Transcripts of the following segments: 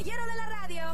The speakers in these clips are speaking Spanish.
caballero de la radio.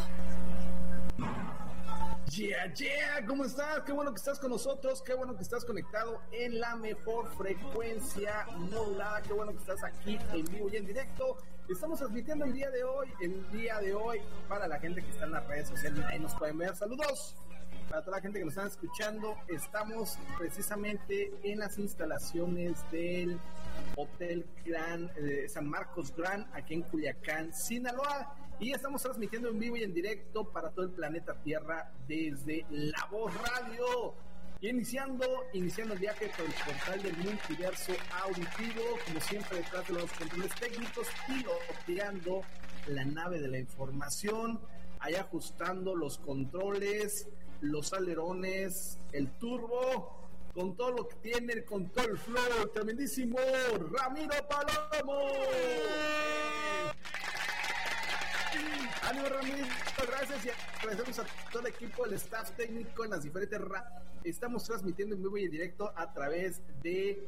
Yeah, ¿cómo estás? Qué bueno que estás con nosotros, qué bueno que estás conectado en la mejor frecuencia modulada, qué bueno que estás aquí en vivo y en directo. Estamos transmitiendo el día de hoy, para la gente que está en las redes sociales, ahí nos pueden ver. Saludos para toda la gente que nos están escuchando. Estamos precisamente en las instalaciones del Hotel Gran San Marcos Gran, aquí en Culiacán, Sinaloa. Y estamos transmitiendo en vivo y en directo para todo el planeta Tierra desde La Voz Radio. Y iniciando el viaje por el portal del multiverso auditivo, como siempre detrás de los controles técnicos, piloteando la nave de la información, ahí ajustando los controles, los alerones, el turbo, con todo lo que tiene, con todo el flow, el tremendísimo Ramiro Palomo. Ánimo, Ramiro, gracias y agradecemos a todo el equipo, el staff técnico en las diferentes estamos transmitiendo en vivo y en directo a través de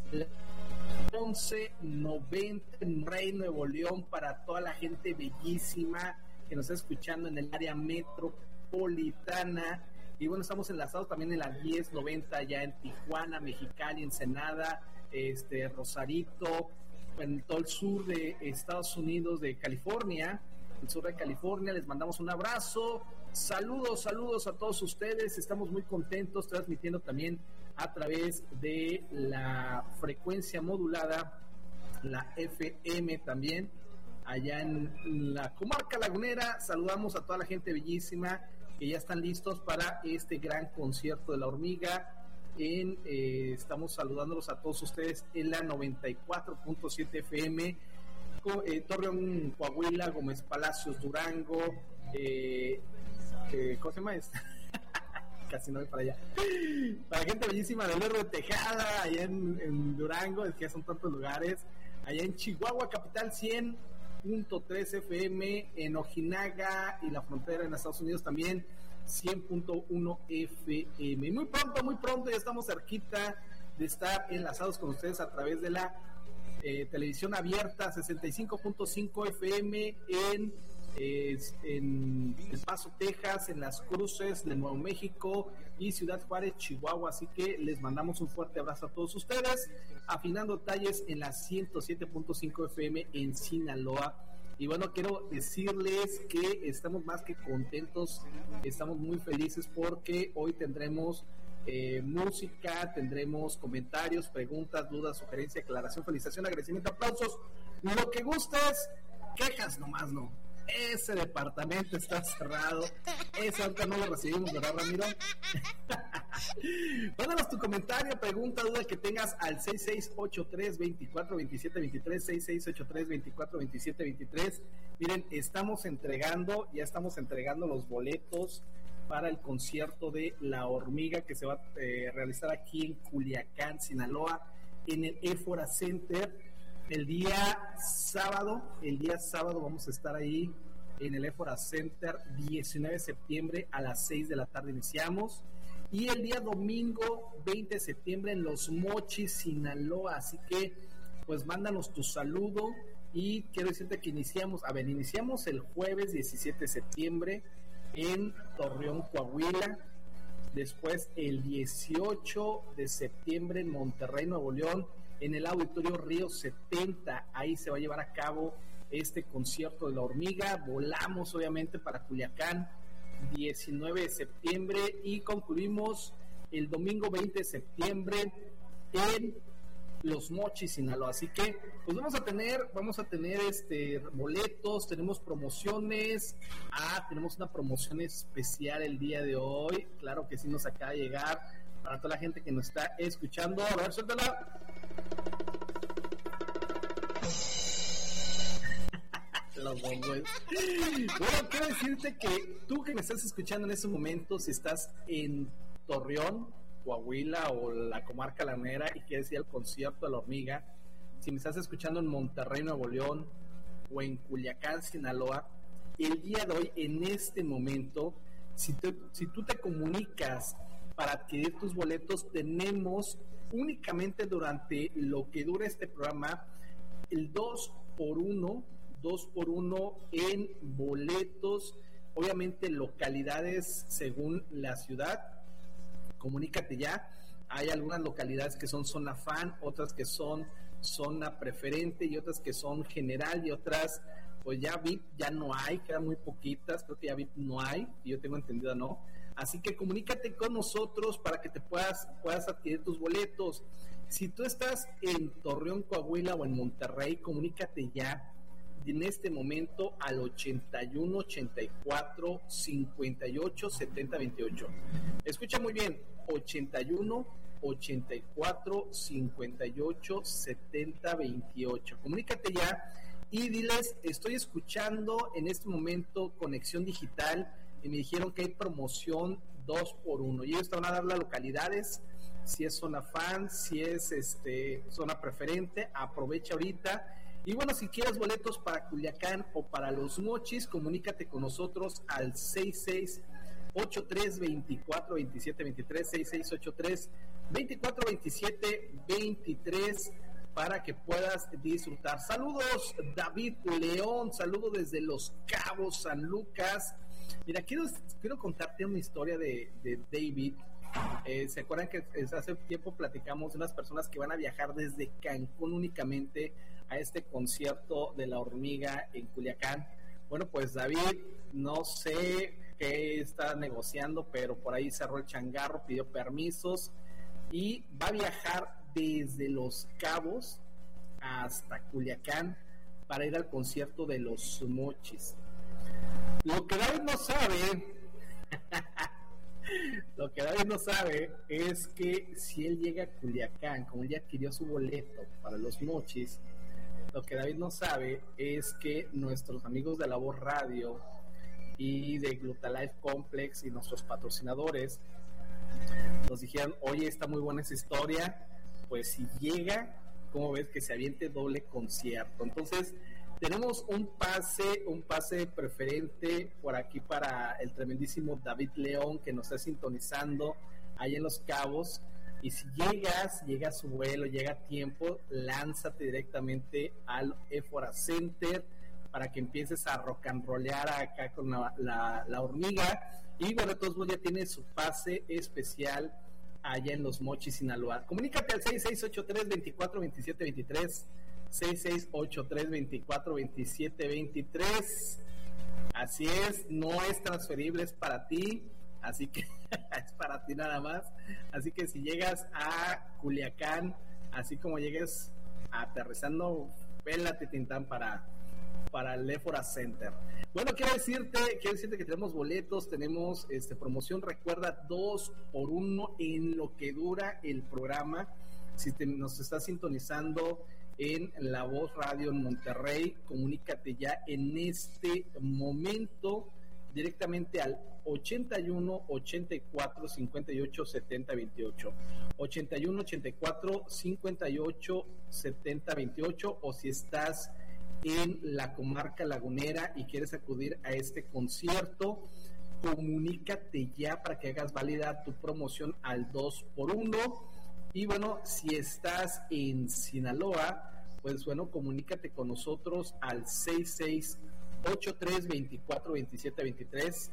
1190 en Rey, Nuevo León, para toda la gente bellísima que nos está escuchando en el área metropolitana. Y bueno, estamos enlazados también en la 1090 ya en Tijuana, Mexicali, Ensenada, Rosarito, en todo el sur de Estados Unidos, de California, el sur de California. Les mandamos un abrazo, saludos a todos ustedes. Estamos muy contentos transmitiendo también a través de la frecuencia modulada, la FM también, allá en la comarca lagunera. Saludamos a toda la gente bellísima que ya están listos para este gran concierto de La Hormiga. Estamos saludándolos a todos ustedes en la 94.7 FM, Torreón, Coahuila, Gómez Palacios, Durango, ¿cómo se llama esto? Casi no voy para allá. Para gente bellísima de Lerdo de Tejada, allá en Durango, es que son tantos lugares. Allá en Chihuahua, capital, 100.3 FM, en Ojinaga y la frontera en Estados Unidos también 100.1 FM. Muy pronto ya estamos cerquita de estar enlazados con ustedes a través de la televisión abierta, 65.5 FM en El Paso, Texas, en Las Cruces de Nuevo México y Ciudad Juárez, Chihuahua. Así que les mandamos un fuerte abrazo a todos ustedes, afinando detalles en la 107.5 FM en Sinaloa. Y bueno, quiero decirles que estamos más que contentos, estamos muy felices porque hoy tendremos música, tendremos comentarios, preguntas, dudas, sugerencias, aclaración, felicitación, agradecimiento, aplausos, lo que gustes, quejas nomás no. Ese departamento está cerrado, ese ahorita no lo recibimos, ¿verdad, Ramiro? Mándanos tu comentario, pregunta, duda que tengas al 6683-242723, 6683-242723. Miren, ya estamos entregando los boletos para el concierto de La Hormiga que se va a realizar aquí en Culiacán, Sinaloa, en el Éfora Center. El día sábado vamos a estar ahí en el Éfora Center, 19 de septiembre a las 6 de la tarde iniciamos. Y el día domingo 20 de septiembre en Los Mochis, Sinaloa. Así que pues mándanos tu saludo. Y quiero decirte que iniciamos el jueves 17 de septiembre en Torreón, Coahuila. Después el 18 de septiembre en Monterrey, Nuevo León, en el Auditorio Río 70. Ahí se va a llevar a cabo este concierto de La Hormiga. Volamos obviamente para Culiacán 19 de septiembre y concluimos el domingo 20 de septiembre en Los Mochis, Sinaloa. Así que pues vamos a tener boletos, tenemos promociones. Tenemos una promoción especial el día de hoy, claro que sí, nos acaba de llegar para toda la gente que nos está escuchando. A ver, suéltala. Los bongos. Bueno, quiero decirte que tú que me estás escuchando en este momento, si estás en Torreón, Coahuila o la comarca lagunera y quieres ir al concierto de La Hormiga, si me estás escuchando en Monterrey, Nuevo León o en Culiacán, Sinaloa, el día de hoy, en este momento, si tú te comunicas para adquirir tus boletos, tenemos únicamente durante lo que dura este programa el 2x1 2x1 en boletos, obviamente localidades según la ciudad. Comunícate ya. Hay algunas localidades que son zona fan, otras que son zona preferente y otras que son general y otras pues ya VIP ya no hay, quedan muy poquitas, creo que ya VIP no hay, y yo tengo entendido no. Así que comunícate con nosotros para que te puedas adquirir tus boletos. Si tú estás en Torreón, Coahuila o en Monterrey, comunícate ya en este momento al 81 84 58 70 28. Escucha muy bien, 81 84 58 70 28. Comunícate ya y diles, estoy escuchando en este momento Conexión Digital y me dijeron que hay promoción 2x1 y ellos te van a dar las localidades, si es zona fan, si es zona preferente. Aprovecha ahorita. Y bueno, si quieres boletos para Culiacán o para Los Mochis, comunícate con nosotros al 6683-242723, 6683-242723, para que puedas disfrutar. Saludos, David León, saludos desde Los Cabos, San Lucas. Mira, quiero contarte una historia de David. ¿Se acuerdan que hace tiempo platicamos de unas personas que van a viajar desde Cancún únicamente a este concierto de La Hormiga en Culiacán? Bueno, pues David, no sé qué está negociando, pero por ahí cerró el changarro, pidió permisos y va a viajar desde Los Cabos hasta Culiacán para ir al concierto de Los Mochis. Lo que David no sabe es que si él llega a Culiacán, como él ya adquirió su boleto para Los Mochis, lo que David no sabe es que nuestros amigos de La Voz Radio y de Glutalife Complex y nuestros patrocinadores nos dijeron, oye, está muy buena esa historia, pues si llega, ¿cómo ves que se aviente doble concierto? Entonces tenemos un pase preferente por aquí para el tremendísimo David León, que nos está sintonizando ahí en Los Cabos. Y si llega a su vuelo, llega a tiempo, lánzate directamente al Éfora Center para que empieces a rock and rollear acá con la hormiga. Y bueno, de todos modos ya tiene su pase especial allá en Los Mochis, Sinaloa. Comunícate al 6683-242723, 6683-242723. Así es, no es transferible, es para ti. Así que es para ti nada más. Así que si llegas a Culiacán, así como llegues aterrizando, pélate Tintán para el Éfora Center. Bueno, quiero decirte que tenemos boletos, tenemos promoción, recuerda, 2x1 en lo que dura el programa. Si nos estás sintonizando en La Voz Radio en Monterrey, comunícate ya en este momento directamente al 81 84 58 70 28, 81 84 58 70 28, o si estás en la comarca lagunera y quieres acudir a este concierto, comunícate ya para que hagas válida tu promoción al 2x1. Y bueno, si estás en Sinaloa, pues bueno, comunícate con nosotros al 6683-242723,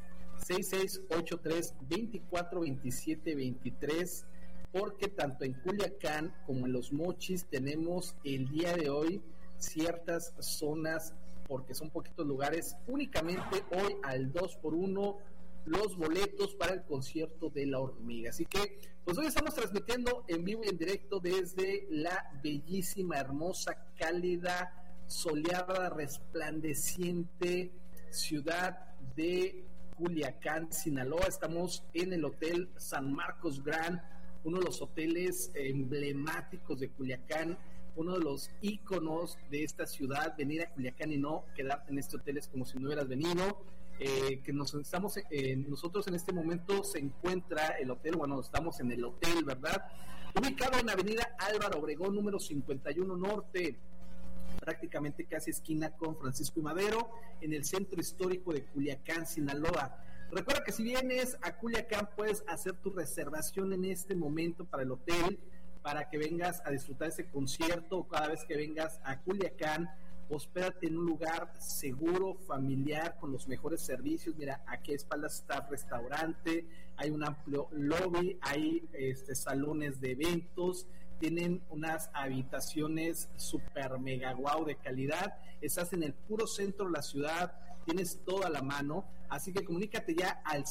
6683-242723, porque tanto en Culiacán como en Los Mochis tenemos el día de hoy ciertas zonas, porque son poquitos lugares, únicamente hoy al 2x1 los boletos para el concierto de La Hormiga. Así que pues hoy estamos transmitiendo en vivo y en directo desde la bellísima, hermosa, cálida, soleada, resplandeciente ciudad de Culiacán, Sinaloa. Estamos en el Hotel San Marcos Grand, uno de los hoteles emblemáticos de Culiacán, uno de los íconos de esta ciudad. Venir a Culiacán y no quedarte en este hotel es como si no hubieras venido. Nosotros en este momento se encuentra el hotel, bueno, estamos en el hotel, ¿verdad? Ubicado en Avenida Álvaro Obregón, número 51 Norte, prácticamente casi esquina con Francisco y Madero, en el centro histórico de Culiacán, Sinaloa. Recuerda que si vienes a Culiacán puedes hacer tu reservación en este momento para el hotel, para que vengas a disfrutar ese concierto, o cada vez que vengas a Culiacán Hospédate en un lugar seguro, familiar, con los mejores servicios. Mira, aquí a espaldas está restaurante, hay un amplio lobby, hay salones de eventos, tienen unas habitaciones super mega guau de calidad. Estás en el puro centro de la ciudad, tienes todo a la mano, así que comunícate ya al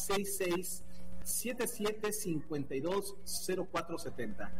6677-520470,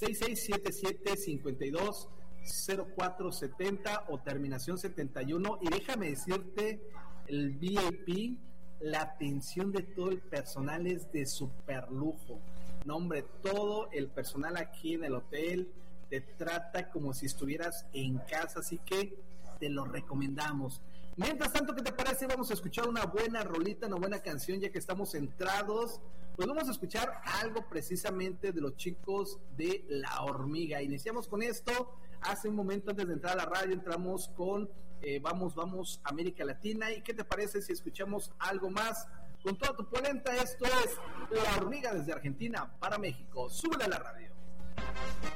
6677-520470 o terminación 71. Y déjame decirte, el VIP, la atención de todo el personal es de super lujo. No, hombre, todo el personal aquí en el hotel te trata como si estuvieras en casa, así que te lo recomendamos. Mientras tanto, ¿qué te parece? Vamos a escuchar una buena rolita, una buena canción, ya que estamos centrados. Pues vamos a escuchar algo precisamente de los chicos de La Hormiga. Iniciamos con esto. Hace un momento, antes de entrar a la radio, entramos con Vamos América Latina. ¿Y qué te parece si escuchamos algo más? Con toda tu polenta, esto es La Hormiga desde Argentina para México. Súbele a la radio.